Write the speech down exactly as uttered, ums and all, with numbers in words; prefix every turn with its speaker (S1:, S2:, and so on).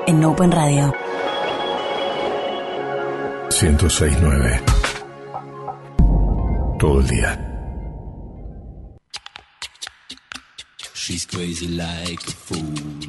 S1: en Open Radio.
S2: ciento seis punto nueve. Todo el día.
S3: She's crazy like a fool.